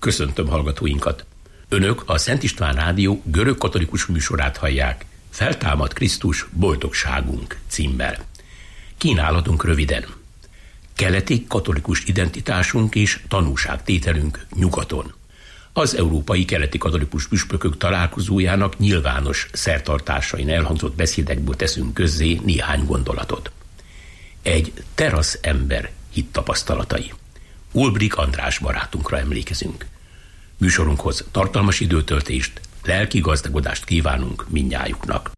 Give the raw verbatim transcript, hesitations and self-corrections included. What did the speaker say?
Köszöntöm hallgatóinkat! Önök a Szent István Rádió görög-katolikus műsorát hallják, Feltámad Krisztus, boldogságunk címmel. Kínálatunk röviden. Keleti katolikus identitásunk és tanúságtételünk nyugaton. Az Európai Keleti Katolikus Püspökök találkozójának nyilvános szertartásain elhangzott beszédekből teszünk közzé néhány gondolatot. Egy terasz ember hittapasztalatai. Ulbrich András barátunkra emlékezünk. Műsorunkhoz tartalmas időtöltést, lelki gazdagodást kívánunk mindnyájuknak.